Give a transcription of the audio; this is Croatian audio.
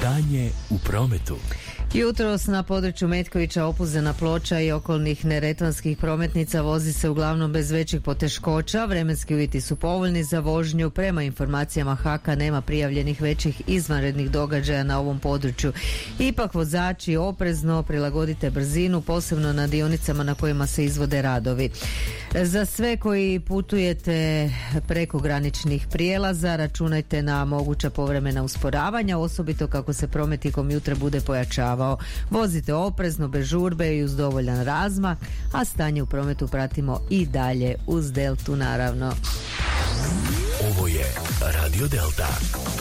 Stanje u prometu. Jutros na području Metkovića, Opuzena, Ploča i okolnih neretvanskih prometnica vozi se uglavnom bez većih poteškoća. Vremenski uvjeti su povoljni za vožnju. Prema informacijama HAK-a nema prijavljenih većih izvanrednih događaja na ovom području. Ipak vozači oprezno prilagodite brzinu, posebno na dionicama na kojima se izvode radovi. Za sve koji putujete preko graničnih prijelaza računajte na moguća povremena usporavanja, osobito kako se promet tijekom jutra bude pojačavao. Vozite oprezno, bez žurbe i uz dovoljan razmak, a stanje u prometu pratimo i dalje uz Deltu, naravno. Ovo je Radio Delta.